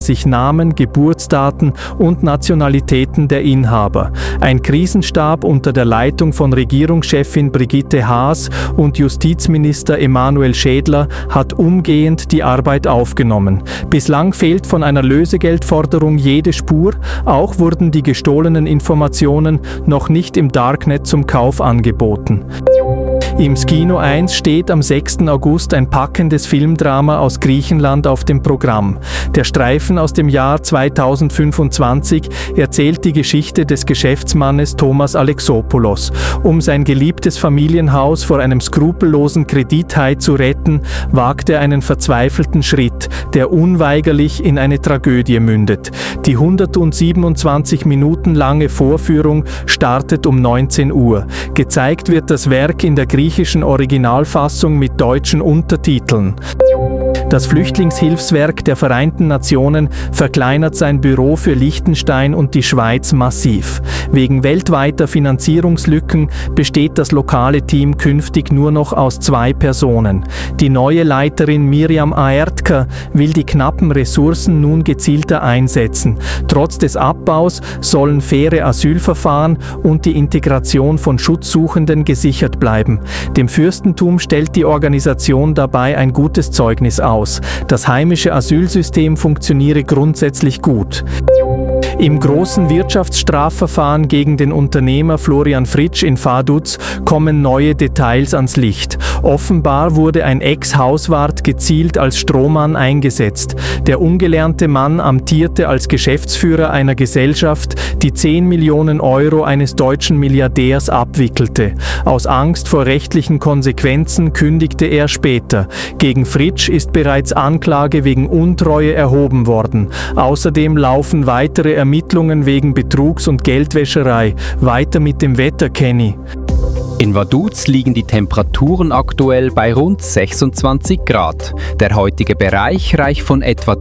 sich Namen, Geburtsdaten und Nationalitäten der Inhaber. Ein Krisenstab unter der Leitung von Regierungschefin Brigitte Haas und Justizminister Emanuel Schädler hat umgehend die Arbeit aufgenommen. Bislang fehlt von einer Lösegeldforderung jede Spur, auch wurden die gestohlenen Informationen noch nicht im Darknet zum Kauf angeboten. Im Skino 1 steht am 6. August ein packendes Filmdrama aus Griechenland auf dem Programm. Der Streifen aus dem Jahr 2025 erzählt die Geschichte des Geschäftsmannes Thomas Alexopoulos. Um sein geliebtes Familienhaus vor einem skrupellosen Kredithai zu retten, wagt er einen verzweifelten Schritt, der unweigerlich in eine Tragödie mündet. Die 127 Minuten lange Vorführung startet um 19 Uhr. Gezeigt wird das Werk in der griechischen Originalfassung mit deutschen Untertiteln. Das Flüchtlingshilfswerk der Vereinten Nationen verkleinert sein Büro für Liechtenstein und die Schweiz massiv. Wegen weltweiter Finanzierungslücken besteht das lokale Team künftig nur noch aus 2 Personen. Die neue Leiterin Miriam Aertka will die knappen Ressourcen nun gezielter einsetzen. Trotz des Abbaus sollen faire Asylverfahren und die Integration von Schutzsuchenden gesichert bleiben. Dem Fürstentum stellt die Organisation dabei ein gutes Zeugnis aus. Das heimische Asylsystem funktioniere grundsätzlich gut. Im großen Wirtschaftsstrafverfahren gegen den Unternehmer Florian Fritsch in Vaduz kommen neue Details ans Licht. Offenbar wurde ein Ex-Hauswart gezielt als Strohmann eingesetzt. Der ungelernte Mann amtierte als Geschäftsführer einer Gesellschaft, die 10 Millionen Euro eines deutschen Milliardärs abwickelte. Aus Angst vor rechtlichen Konsequenzen kündigte er später. Gegen Fritsch ist bereits Anklage wegen Untreue erhoben worden. Außerdem laufen weitere Ermittlungen wegen Betrugs- und Geldwäscherei. Weiter mit dem Wetter, Kenny. In Vaduz liegen die Temperaturen aktuell bei rund 26 Grad. Der heutige Bereich reicht von etwa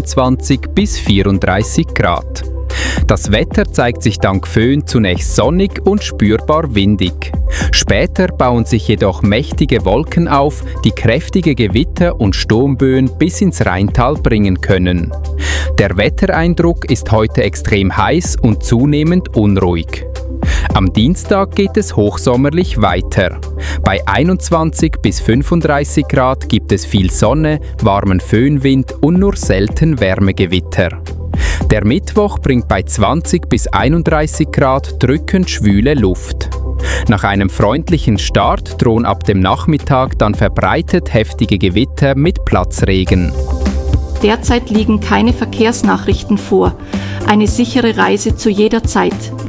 23 bis 34 Grad. Das Wetter zeigt sich dank Föhn zunächst sonnig und spürbar windig. Später bauen sich jedoch mächtige Wolken auf, die kräftige Gewitter und Sturmböen bis ins Rheintal bringen können. Der Wettereindruck ist heute extrem heiß und zunehmend unruhig. Am Dienstag geht es hochsommerlich weiter. Bei 21 bis 35 Grad gibt es viel Sonne, warmen Föhnwind und nur selten Wärmegewitter. Der Mittwoch bringt bei 20 bis 31 Grad drückend schwüle Luft. Nach einem freundlichen Start drohen ab dem Nachmittag dann verbreitet heftige Gewitter mit Platzregen. Derzeit liegen keine Verkehrsnachrichten vor. Eine sichere Reise zu jeder Zeit.